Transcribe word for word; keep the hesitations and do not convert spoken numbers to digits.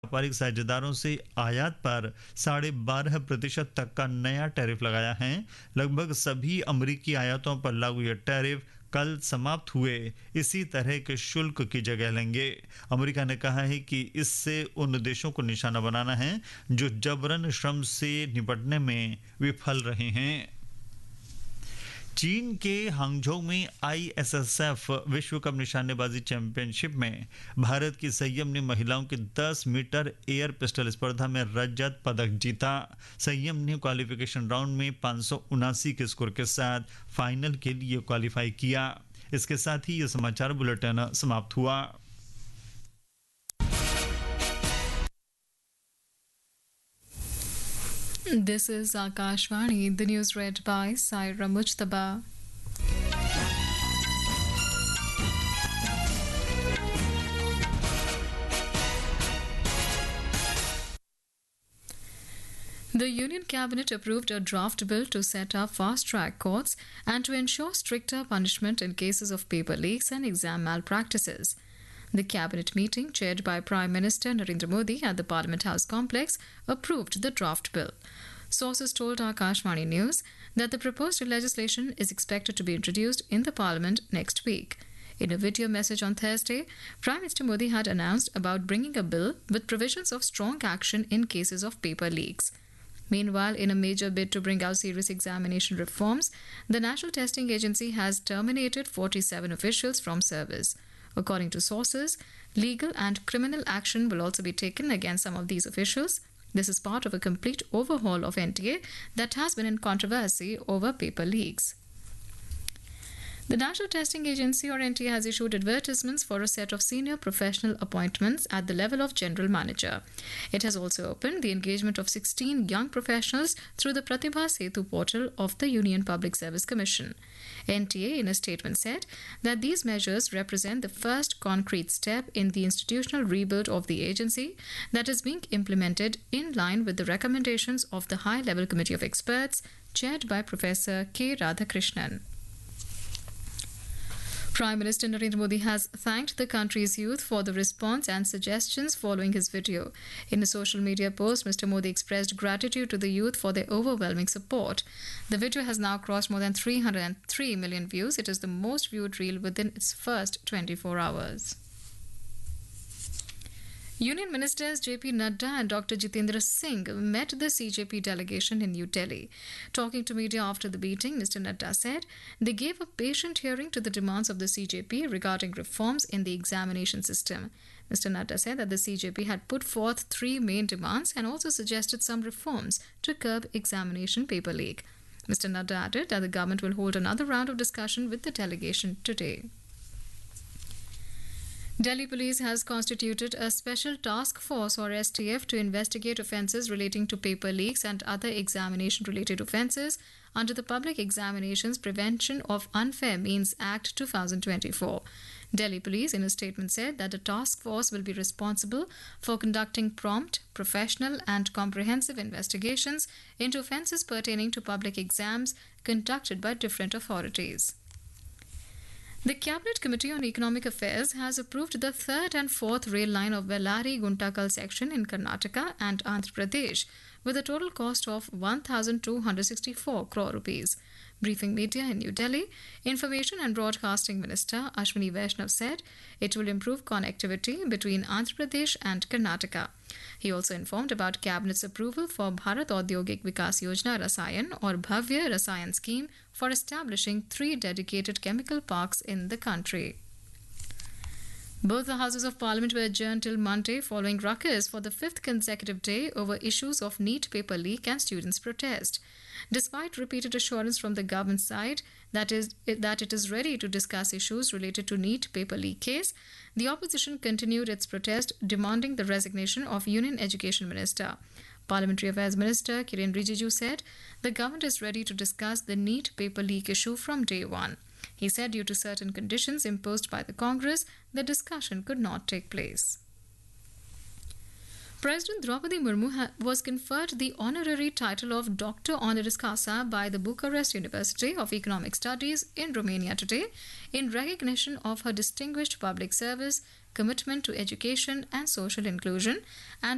व्यापारिक साझेदारों से आयात पर साढ़े बारह प्रतिशत तक का नया टैरिफ लगाया है। लगभग सभी अमरीकी आयातों पर लागू यह टैरिफ कल समाप्त हुए इसी तरह के शुल्क की जगह लेंगे। अमेरिका ने कहा है कि इससे उन देशों को निशाना बनाना है जो जबरन श्रम से निपटने में विफल रहे हैं। चीन के हांगझोउ में आई एस एस एफ विश्व कप निशानेबाजी चैंपियनशिप में भारत की संयम ने महिलाओं की दस मीटर एयर पिस्टल स्पर्धा में रजत पदक जीता। संयम ने क्वालिफिकेशन राउंड में पाँच सौ उनासी के स्कोर के साथ फाइनल के लिए क्वालिफाई किया। इसके साथ ही यह समाचार बुलेटिन समाप्त हुआ। This is Akashvani, the news read by Saira Mujtaba. The Union Cabinet approved a draft bill to set up fast-track courts and to ensure stricter punishment in cases of paper leaks and exam malpractices. The cabinet meeting, chaired by Prime Minister Narendra Modi at the Parliament House complex, approved the draft bill. Sources told Akashvani News that the proposed legislation is expected to be introduced in the Parliament next week. In a video message on Thursday, Prime Minister Modi had announced about bringing a bill with provisions of strong action in cases of paper leaks. Meanwhile, in a major bid to bring out serious examination reforms, the National Testing Agency has terminated forty-seven officials from service. According to sources, legal and criminal action will also be taken against some of these officials. This is part of a complete overhaul of N T A that has been in controversy over paper leaks. The National Testing Agency, or N T A, has issued advertisements for a set of senior professional appointments at the level of General Manager. It has also opened the engagement of sixteen young professionals through the Pratibha Setu portal of the Union Public Service Commission. N T A, in a statement, said that these measures represent the first concrete step in the institutional rebuild of the agency that is being implemented in line with the recommendations of the High-Level Committee of Experts, chaired by Professor K. Radhakrishnan. Prime Minister Narendra Modi has thanked the country's youth for the response and suggestions following his video. In a social media post, Mister Modi expressed gratitude to the youth for their overwhelming support. The video has now crossed more than three hundred three million views. It is the most viewed reel within its first twenty-four hours. Union Ministers J P Nadda and Doctor Jitendra Singh met the C J P delegation in New Delhi. Talking to media after the meeting, Mister Nadda said they gave a patient hearing to the demands of the C J P regarding reforms in the examination system. Mister Nadda said that the C J P had put forth three main demands and also suggested some reforms to curb examination paper leak. Mister Nadda added that the government will hold another round of discussion with the delegation today. Delhi Police has constituted a special task force, or S T F, to investigate offences relating to paper leaks and other examination-related offences under the Public Examinations Prevention of Unfair Means Act two thousand twenty-four. Delhi Police, in a statement, said that the task force will be responsible for conducting prompt, professional and comprehensive investigations into offences pertaining to public exams conducted by different authorities. The Cabinet Committee on Economic Affairs has approved the third and fourth rail line of Bellary-Guntakal section in Karnataka and Andhra Pradesh with a total cost of one thousand two hundred sixty-four crore rupees. Briefing media in New Delhi, Information and Broadcasting Minister Ashwini Vaishnav said it will improve connectivity between Andhra Pradesh and Karnataka. He also informed about Cabinet's approval for Bharat Audyogik Vikas Yojana Rasayan, or Bhavya Rasayan scheme, for establishing three dedicated chemical parks in the country. Both the Houses of Parliament were adjourned till Monday following ruckus for the fifth consecutive day over issues of NEET paper leak and students' protest. Despite repeated assurance from the government side that is that it is ready to discuss issues related to NEET paper leak case, the opposition continued its protest, demanding the resignation of Union Education Minister. Parliamentary Affairs Minister Kiren Rijiju said the government is ready to discuss the NEET paper leak issue from day one. He said due to certain conditions imposed by the Congress, the discussion could not take place. President Draupadi Murmu ha- was conferred the honorary title of Doctor Honoris Causa by the Bucharest University of Economic Studies in Romania today in recognition of her distinguished public service, commitment to education and social inclusion, and